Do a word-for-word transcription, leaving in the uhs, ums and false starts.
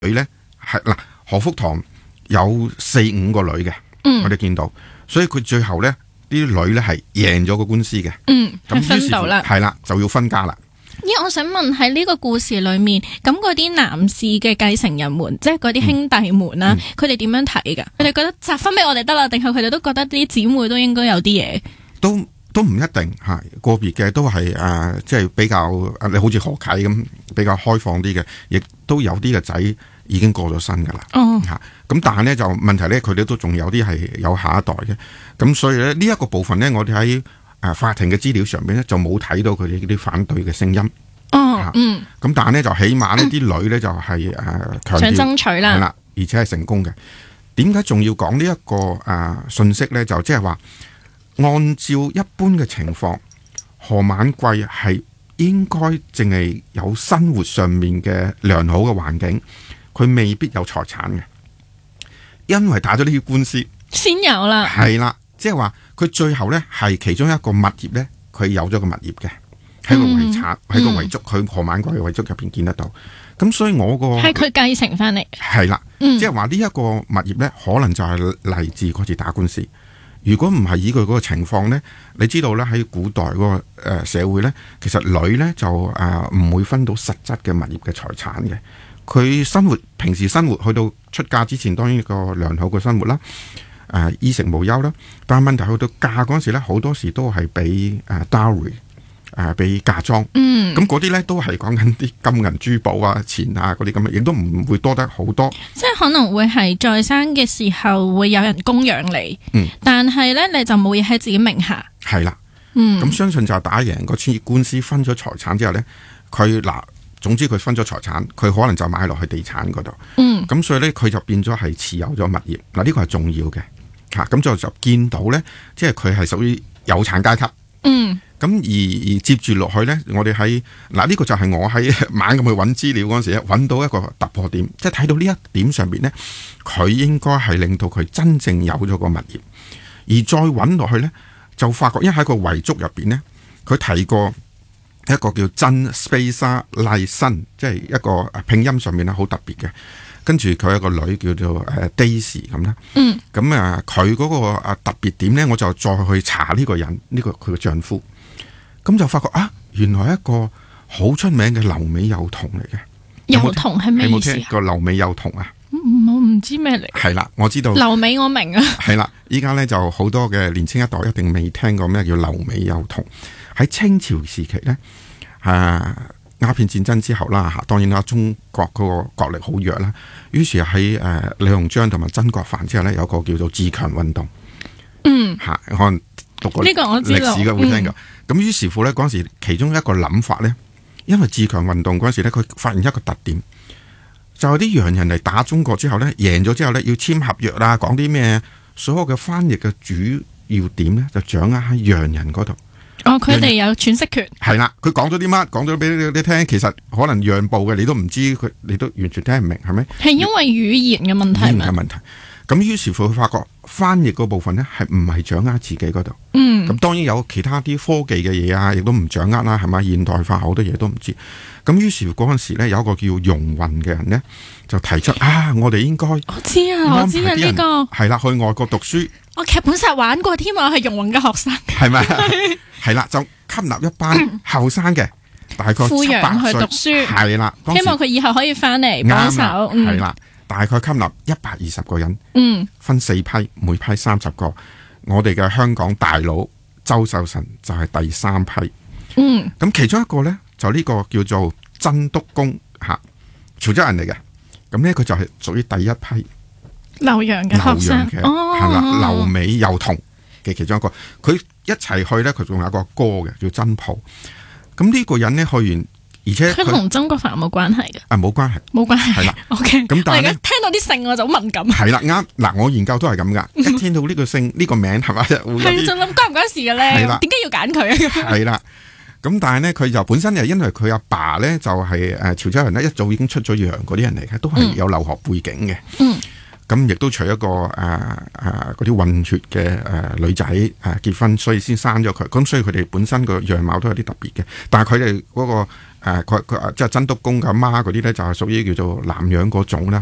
女咧係嗱，何福堂有四五個女嘅，嗯、我哋見到，所以佢最後咧啲女咧係贏咗個官司嘅， 嗯， 咁分到啦， 係啦，就要分家啦。 咦，我想問喺呢個故事裏面，咁嗰啲男士嘅繼承人們，即係嗰啲兄弟們啦，佢哋點樣睇噶？佢哋覺得拆分俾我哋得啦，定係佢哋都覺得啲姊妹都應該有啲嘢？ 都都唔一定係個別嘅，都係誒、呃，即係比較你好似何啟咁比較開放啲嘅，亦都有啲嘅仔已經過咗身噶啦。哦，吓咁，但係咧就問題咧，佢哋都仲有啲係有下一代嘅，咁所以咧呢一個部分咧，我哋喺誒法庭嘅資料上邊咧就冇睇到佢哋啲反對嘅聲音。 哦，嗯， 咁但係咧就起碼呢啲女咧就係誒強調想爭取啦， 係啦，而且係成功嘅。點解仲要講呢一個誒信息咧？就即係話，按照一般嘅情況，何晚貴係應該淨係有生活上面嘅良好嘅環境，佢未必有財產嘅，因為打咗呢啲官司先有啦。係啦，即係話佢最後咧係其中一個物業咧，佢有咗個物業嘅。喺個遺產，喺、嗯、個遺囑，佢何晚貴嘅遺囑入邊見得到。咁所以我個係佢繼承翻嚟， 係啦，嗯、即係話呢一個物業咧，可能就係嚟自嗰次打官司。如果唔係以佢嗰個情況咧，你知道咧喺古代嗰個誒社會咧，其實女咧就誒唔會分到實質嘅物業嘅財產嘅。佢生活平時生活去到出嫁之前，當然一個良好嘅生活啦，誒、呃、衣食無憂啦。但係問題去到嫁嗰陣時咧，好多時都係俾誒 dowry。誒，俾、呃、嫁妝，嗯，咁嗰啲咧都係講緊啲金銀珠寶啊、錢啊嗰啲咁嘅，亦都唔會多得好多。 即係可能會係在生嘅時候會有人供養你，嗯，但係咧你就冇嘢喺自己名下。係啦，嗯，咁相信就打贏個次官司分咗財產之後咧，佢嗱，總之佢分咗財產，佢可能就買落去地產嗰度，嗯，咁所以咧佢就變咗係持有咗物業。嗱，呢個係重要嘅，吓、啊，咁就就見到咧，即係佢係屬於有產階級，嗯。咁而而接住落去呢，我哋喺嗱呢個就係我喺猛咁去揾資料嗰陣時咧，揾到一個突破點，即係睇到呢一點上面呢，佢應該係令到佢真正有咗個物業，而再揾落去呢，就發覺，因為喺個遺囑入邊呢，佢提過一個叫真 Spacer 麗新，即係一個拼音上面咧好特別嘅，跟住佢有個女叫做誒 Daisy 咁啦，嗯，咁啊佢嗰個啊特別點呢，我就再去查呢個人，呢、這個佢嘅丈夫。咁就發覺啊，原來一個好出名嘅留美幼童嚟嘅。幼童係咩意思啊？有冇聽過留美幼童啊？我唔知咩嚟。係啦，我知道。留美我明啊。係啦，依家咧就好多嘅年青一代一定未聽過咩叫留美幼童。喺清朝時期咧，啊鴉片戰爭之後啦，吓當然啦，中國嗰個國力好弱啦。於是喺誒李鴻章同埋曾國藩之後咧，有個叫做自強運動。嗯。吓可能讀過呢個我知道歷史嘅會聽過。咁於是乎咧，嗰陣時其中一個諗法咧，因為自強運動嗰陣時咧，佢發現一個特點，就係啲洋人嚟打中國之後咧，贏咗之後咧，要簽合約啦，講啲咩，所有嘅翻譯嘅主要點咧，就掌握喺洋人嗰度。哦，佢哋有詮釋權。係啦，佢講咗啲乜，講咗俾你你聽，其實可能讓步嘅，你都唔知佢，你都完全聽唔明，係咪？係因為語言嘅問題。語言嘅問題。咁於是乎佢發覺翻譯嗰部分咧係唔係掌握自己嗰度，嗯，咁當然有其他啲科技嘅嘢啊，亦都唔掌握啦，係咪？現代化好多嘢都唔知，咁於是乎嗰陣時咧有一個叫容雲嘅人咧就提出啊，我哋應該我知啊，我知啊呢個係啦，去外國讀書，我劇本殺玩過添啊，我係容雲嘅學生，係咪？係啦，就吸納一班後生嘅，大概富養去讀書，係啦，希望佢以後可以翻嚟幫手，係啦。大概吸納一百二十個人，嗯，分四批，每批三十個。我哋嘅香港大佬周壽臣就係第三批，嗯，咁其中一個咧就呢個叫做曾督公吓，潮州人嚟嘅，咁咧佢就係屬於第一批留洋嘅學生，係啦，留美幼童嘅其中一個。佢一齊去咧，佢仲有一個哥嘅叫曾抱。咁呢個人咧去完。而且佢同曾國藩冇關係嘅，啊冇關係，冇關係，係啦。O K，咁但係咧聽到啲姓我就好敏感。係啦，啱嗱，我研究都係咁噶，一聽到呢個姓呢個名係咪？係就諗關唔關事嘅咧？係啦，點解要揀佢啊？係啦，咁但係咧佢就本身又因為佢阿爸咧就係誒潮州人咧，一早已經出咗洋嗰啲人嚟嘅，都係有留學背景嘅。嗯， 咁亦都娶一個誒誒嗰啲混血嘅誒、呃、女仔誒、呃、結婚，所以先生咗佢。咁所以佢哋本身個樣貌都有啲特別嘅。但係佢哋嗰個誒佢佢即係真督公嘅阿媽嗰啲咧，就係屬於叫做南洋嗰種啦。